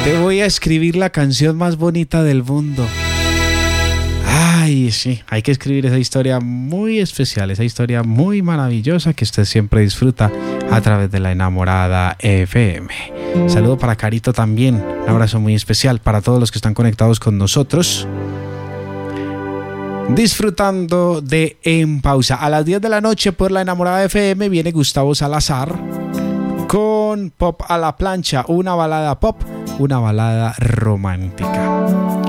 Te voy a escribir la canción más bonita del mundo. Ay, sí, hay que escribir esa historia muy especial, esa historia muy maravillosa que usted siempre disfruta a través de La Enamorada FM. Saludo para Carito también, un abrazo muy especial para todos los que están conectados con nosotros. Disfrutando de En Pausa. A las 10 de la noche por La Enamorada FM viene Gustavo Salazar con Pop a la Plancha, una balada pop, una balada romántica.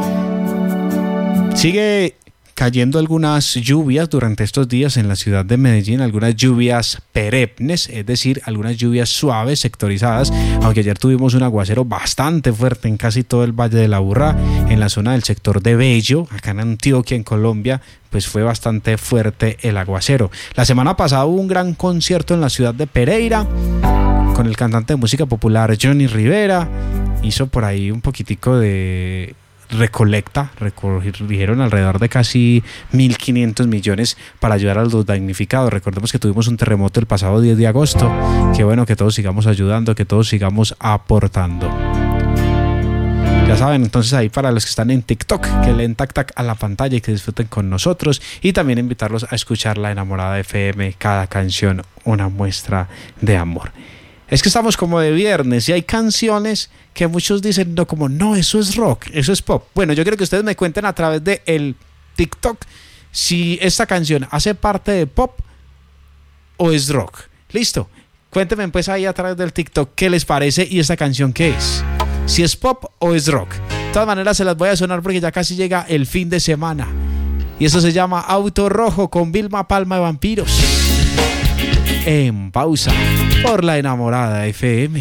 Sigue cayendo algunas lluvias durante estos días en la ciudad de Medellín, algunas lluvias perennes, es decir, algunas lluvias suaves, sectorizadas, aunque ayer tuvimos un aguacero bastante fuerte en casi todo el Valle de la Aburrá, en la zona del sector de Bello, acá en Antioquia, en Colombia, pues fue bastante fuerte el aguacero. La semana pasada hubo un gran concierto en la ciudad de Pereira, con el cantante de música popular Johnny Rivera, hizo por ahí un poquitico de recolecta, recogieron alrededor de casi 1.500 millones para ayudar a los damnificados. Recordemos que tuvimos un terremoto el pasado 10 de agosto, que bueno, que todos sigamos ayudando, que todos sigamos aportando. Ya saben, entonces ahí para los que están en TikTok, que le den tac tac a la pantalla y que disfruten con nosotros, y también invitarlos a escuchar La Enamorada FM, cada canción una muestra de amor. Es que estamos como de viernes y hay canciones que muchos dicen no, como no, eso es rock, eso es pop. Bueno, yo quiero que ustedes me cuenten a través de el TikTok si esta canción hace parte de pop o es rock. Listo, cuéntenme pues ahí a través del TikTok qué les parece y esta canción qué es, si es pop o es rock. De todas maneras se las voy a sonar porque ya casi llega el fin de semana y eso se llama Auto Rojo con Vilma Palma de Vampiros. En Pausa por La Enamorada FM.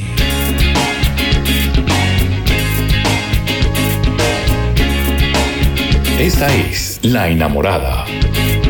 Esta es La Enamorada.